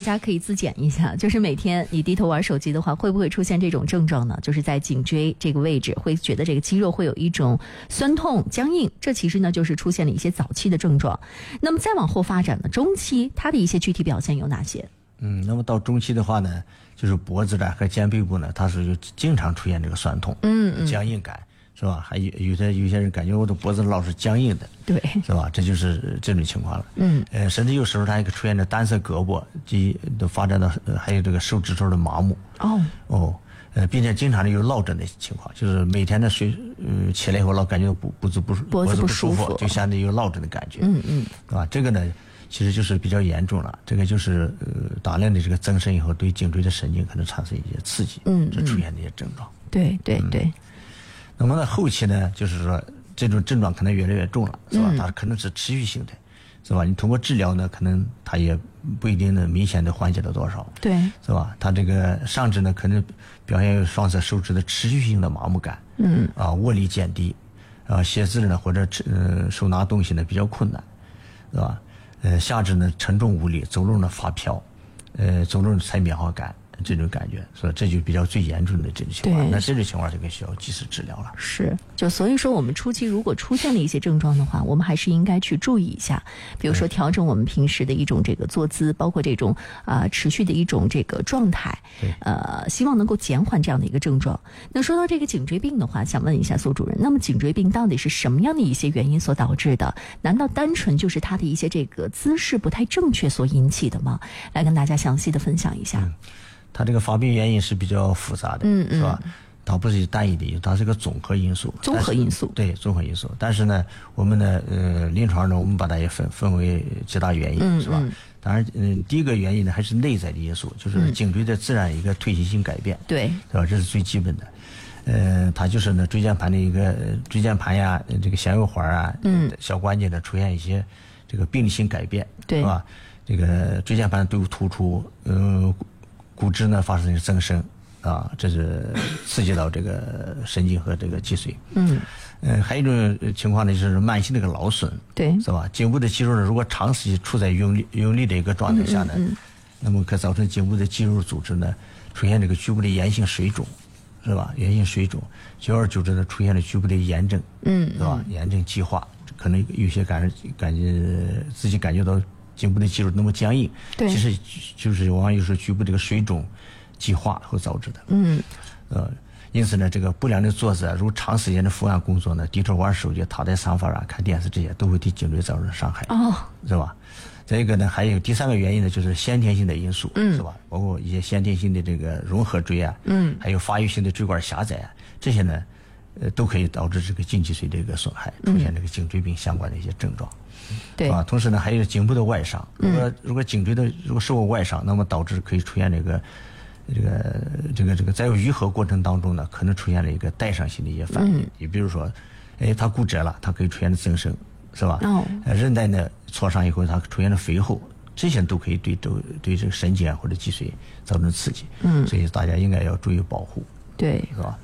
家可以自检一下，就是每天你低头玩手机的话，会不会出现这种症状呢？就是在颈椎这个位置会觉得这个肌肉会有一种酸痛僵硬，这其实呢就是出现了一些早期的症状。那么再往后发展呢，中期它的一些具体表现有哪些？ 那么到中期的话呢，就是脖子和肩背部呢，它是就经常出现这个酸痛，僵硬感。是吧？还有些人感觉我的脖子老是僵硬的， 对， 是吧？这就是这种情况了。甚至有时候它还出现着单色胳膊，都发展到还有这个手指头的麻木。并且经常的有落枕的情况，就是每天的起来以后老感觉脖子不舒服，就相当于有落枕的感觉。是吧？这个呢，其实就是比较严重了。这个就是大量的这个增生以后，对颈椎的神经可能产生一些刺激，就出现这些症状。 对。 那么呢，后期呢，就是说这种症状可能越来越重了，是吧？它可能是持续性的，是吧？你通过治疗呢，可能它也不一定能明显的缓解了多少， 对， 是吧？它这个上肢呢，可能表现有双侧手指的持续性的麻木感，握力减低，写字呢或者手拿东西呢比较困难，是吧？下肢呢沉重无力，走路呢发飘，走路采棉花感。这种感觉，所以这就比较最严重的这种情况。那这种情况就更需要及时治疗了。 是，就所以说我们初期如果出现了一些症状的话，我们还是应该去注意一下，比如说调整我们平时的一种这个坐姿，包括这种持续的一种这个状态，希望能够减缓这样的一个症状。那说到这个颈椎病的话，想问一下苏主任，那么颈椎病到底是什么样的一些原因所导致的？难道单纯就是它的一些这个姿势不太正确所引起的吗？来跟大家详细的分享一下。 它这个发病原因是比较复杂的，是吧？它不是单一的，它是个综合因素。 综合因素。 对，综合因素。但是呢，我们呢，临床呢，我们把它也分为几大原因，是吧？当然，第一个原因呢，还是内在的因素，就是颈椎的自然一个退行性改变， 对， 是吧？这是最基本的。它就是呢，椎间盘的一个椎间盘呀，这个纤维环啊，小关节呢出现一些这个病理性改变， 对， 是吧？这个椎间盘都有突出，骨质呢发生增生这是刺激到这个神经和这个脊髓。还有一种情况呢，就是慢性的一个劳损， 对， 是吧？颈部的肌肉呢，如果长时间处在用力的一个状态下呢，那么可造成颈部的肌肉组织呢出现这个局部的炎性水肿，是吧？炎性水肿，久而久之呢出现了局部的炎症，是吧？炎症激化，可能有些感觉自己感觉到颈部的肌肉那么僵硬，其实就是往往有时候局部这个水肿激化会导致的。因此呢，这个不良的坐姿，如果长时间的伏案工作呢，低头玩手机、躺在沙发上看电视，这些都会对颈椎造成伤害，是吧？再一个呢，还有第三个原因呢，就是先天性的因素，是吧？包括一些先天性的这个融合椎啊，还有发育性的椎管狭窄啊，这些呢，都可以导致这个颈脊髓的一个损害，出现这个颈椎病相关的一些症状。 对， 同时呢，还有颈部的外伤。如果颈椎的如果受过外伤，那么导致可以出现这个在愈合过程当中呢，可能出现了一个代伤性的一些反应。你比如说，它骨折了，它可以出现的增生，是吧？韧带呢挫伤以后，它出现了肥厚，这些都可以对这个神经啊或者脊髓造成刺激。所以大家应该要注意保护。 对， 是吧？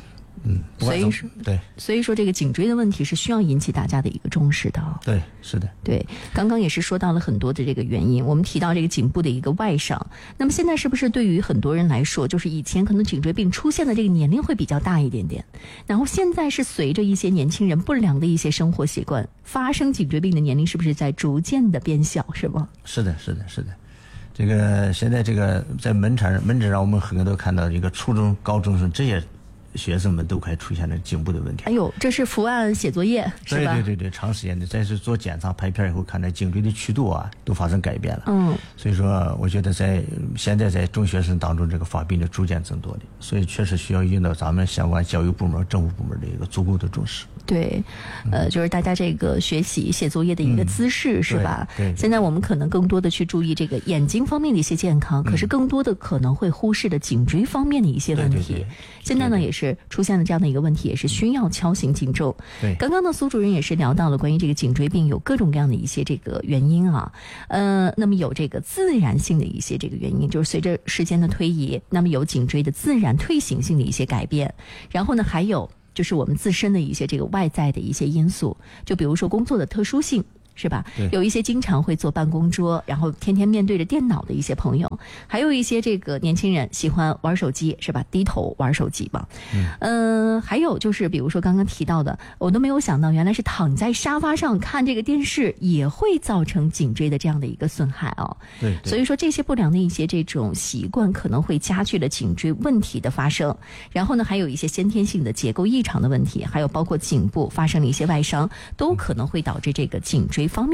所以说这个颈椎的问题是需要引起大家的一个重视的。 对，是的。 对，刚刚也是说到了很多的这个原因，我们提到这个颈部的一个外伤，那么现在是不是对于很多人来说，就是以前可能颈椎病出现的这个年龄会比较大一点点，然后现在是随着一些年轻人不良的一些生活习惯，发生颈椎病的年龄是不是在逐渐的变小，是吗？是的。 这个现在这个在门诊上，我们很多都看到一个初中、高中生这些学生们都开始出现了颈部的问题。 这是伏案写作业是吧？ 对，长时间的，再是做检查拍片以后，看到颈椎的曲度啊都发生改变了。所以说我觉得现在在中学生当中，这个发病的逐渐增多的，所以确实需要引导咱们相关教育部门、政府部门的一个足够的重视。 对，就是大家这个学习写作业的一个姿势，是吧？ 对。 现在我们可能更多的去注意这个眼睛方面的一些健康，可是更多的可能会忽视的颈椎方面的一些问题。 对。 现在呢，也是出现了这样的一个问题，也是需要敲醒警钟。 对。 刚刚呢，苏主任也是聊到了关于这个颈椎病有各种各样的一些这个原因啊。那么有这个自然性的一些这个原因，就是随着时间的推移，那么有颈椎的自然退行性的一些改变，然后呢，还有就是我们自身的一些这个外在的一些因素，就比如说工作的特殊性， 是吧？有一些经常会坐办公桌，然后天天面对着电脑的一些朋友，还有一些这个年轻人喜欢玩手机，是吧？低头玩手机吧。还有就是比如说刚刚提到的，我都没有想到原来是躺在沙发上看这个电视也会造成颈椎的这样的一个损害哦。 对， 所以说这些不良的一些这种习惯可能会加剧了颈椎问题的发生。然后呢，还有一些先天性的结构异常的问题，还有包括颈部发生了一些外伤，都可能会导致这个颈椎方面